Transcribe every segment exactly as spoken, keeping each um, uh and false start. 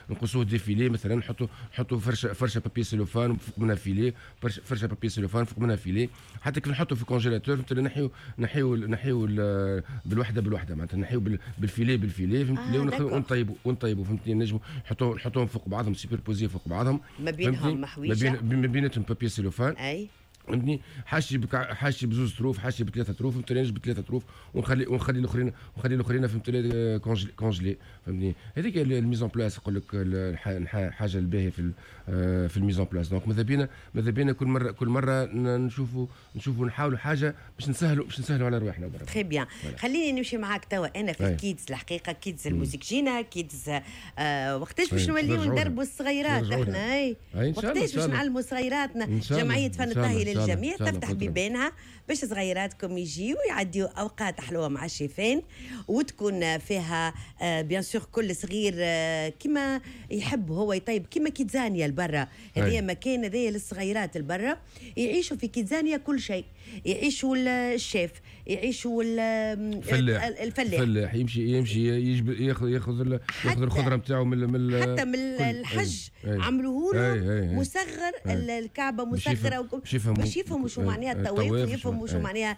نقصوه ديفيلي مثلا، نحطوا نحطوا فرشه فرشه بابي سيلوفان فوق منها فيلي، فرشه بابي سيلوفان فوق منها فيلي، حتى كيف نحطوا في الكونجيلاتور فهمت، نحيو نحيو نحيو بالوحده بالوحده معناتها، نحيو بالفيلي بالفيلي فهمت لي، ونطيبوا ونطيبوا فهمتني، نجموا نحطوا نحطوهم فوق بعضهم سوبر بوزي فوق بعضهم، ما بينهم محويشه، ما بيناتهم بابي سيلوفان. اي فهمتني، حاشي بك... حاشي بزوز طروف، حاشي بثلاثه طروف فهمت، نجم بثلاثه طروف، ونخلي ونخلي الاخرين ونخلي الاخرين فهمت لي كونجلي كونجلي فهمتني. هذيك الميزون بلاس نقول لك الحاجه الباهيه في في الميزون بلاس. دونك ماذا بينا ماذا بينا كل مره كل مره نشوفوا نشوفوا نحاولوا حاجه باش نسهلوا باش نسهلوا على رواحنا برا. تري بيان. خليني نمشي معاك توا انا في الكيدز الحقيقه، كيدز الموسيك جينا كيدز آه وقتاش باش نوليو ندربوا الصغيرات احنا اي وقتاش باش نعلموا صغيراتنا. جمعيه فن الطهي للجميع تفتح بيبانها باش صغيراتكم يجيوا يعديوا اوقات حلوه مع الشيفين، وتكون فيها آه بيان سور كل صغير آه كما يحب هو يطيب، كما كيتزانيا البرة هذه مكان هذايا للصغيرات البرة يعيشوا في كيتزانيا كل شيء، يعيشوا الشيف، يعيشوا الفلاح الفلاح يمشي يمشي ياخذ ياخذ ياخذ الخضره نتاعو من من حتى من الحج عملوه له مصغر الكعبه مصغره باش يفهموا شو معناها الطواف، يفهموا شو معناها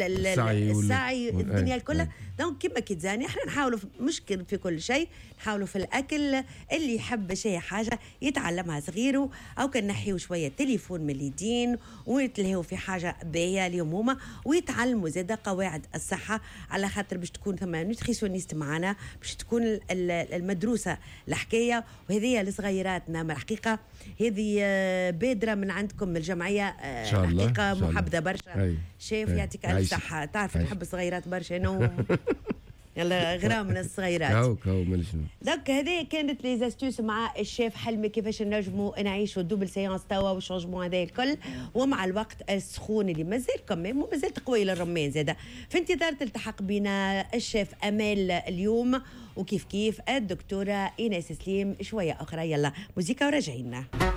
السعي الدنيا كلها. دونك كيما كيتزاني احنا نحاولوا مشكل في كل شيء، نحاولوا في الاكل اللي يحب شيء حاجه يتعلمها صغيره، او كان نحيو شويه تليفون من اليدين ويتلهوا في حاجه باهيه اليوم هما، ويتعلموا زاده قواعد الصحه، على خاطر باش تكون ثم نوتريسيونيست معنا باش تكون المدروسه الحكايه. وهذه لصغيراتنا من الحقيقه هذه بادره من عندكم من الجمعيه حقيقه محبذه برشا. شيف يعطيك الف صحه، تعرف نحب الصغيرات برشا انا يلا غرام من الصغيرات. كاو كاو مالشنو. دونك هذه كانت لي زاستوس مع الشيف حلمي كيفاش نجموا نعيشوا دوبل سيونس توا والشونجمون هذا الكل، ومع الوقت السخون اللي مازال كمان ومازال قوي للرمان زاده. في انتظار تلتحق بنا الشيف امال اليوم، وكيف كيف الدكتوره ايناس سليم شويه اخرى. يلا موسيقى وراجعين.